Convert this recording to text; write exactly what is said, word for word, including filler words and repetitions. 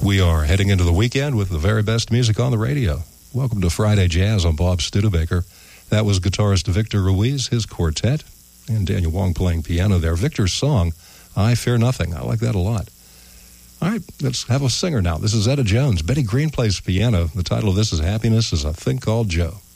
We are heading into the weekend with the very best music on the radio. Welcome to Friday Jazz on Bob Studebaker. That was guitarist Victor Ruiz, his quartet, and Daniel Wong playing piano there. Victor's song, I Fear Nothing. I like that a lot. All right, let's have a singer now. This is Etta Jones. Betty Green plays piano. The title of this is Happiness is a Thing Called Joe.